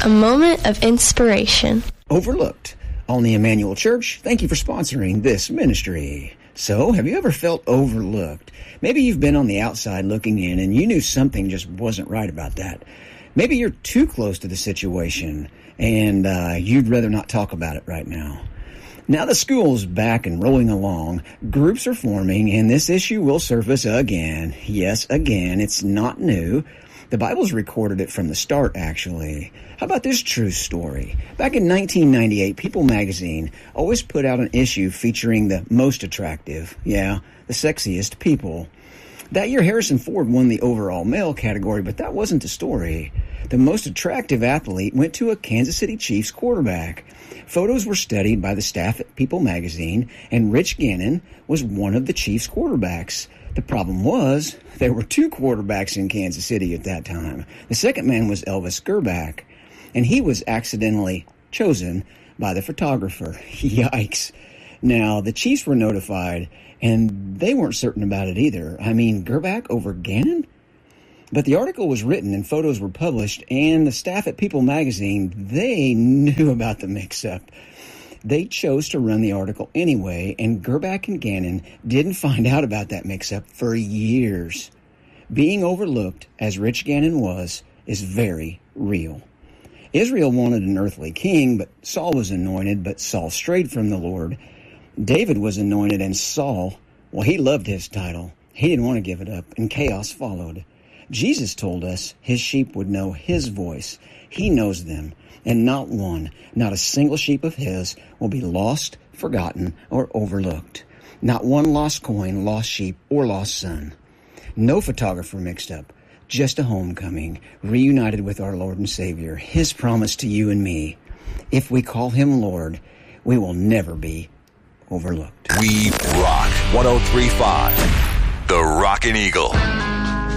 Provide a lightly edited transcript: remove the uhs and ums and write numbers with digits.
A moment of inspiration. Overlooked. Olney Emmanuel Church, thank you for sponsoring this ministry. So, have you ever felt overlooked? Maybe you've been on the outside looking in and you knew something just wasn't right about that. Maybe you're too close to the situation and you'd rather not talk about it right now. Now the school's back and rolling along, groups are forming, and this issue will surface again. Yes, again, it's not new. The Bible's recorded it from the start, actually. How about this true story? Back in 1998, People magazine always put out an issue featuring the most attractive, the sexiest people. That year, Harrison Ford won the overall male category, but that wasn't the story. The most attractive athlete went to a Kansas City Chiefs quarterback. Photos were studied by the staff at People magazine, and Rich Gannon was one of the Chiefs quarterbacks. The problem was, there were two quarterbacks in Kansas City at that time. The second man was Elvis Grbac, and he was accidentally chosen by the photographer. Yikes. Now, the Chiefs were notified, and they weren't certain about it either. I mean, Grbac over Gannon? But the article was written and photos were published, and the staff at People magazine, they knew about the mix-up. They chose to run the article anyway, and Grbac and Gannon didn't find out about that mix-up for years. Being overlooked, as Rich Gannon was, is very real. Israel wanted an earthly king, but Saul was anointed, but Saul strayed from the Lord. David was anointed, and Saul, well, he loved his title. He didn't want to give it up, and chaos followed. Jesus told us his sheep would know his voice. He knows them, and not one, not a single sheep of his will be lost, forgotten, or overlooked. Not one lost coin, lost sheep, or lost son. No photographer mixed up, just a homecoming, reunited with our Lord and Savior, his promise to you and me. If we call him Lord, we will never be overlooked. We rock 103.5, the Rockin' Eagle.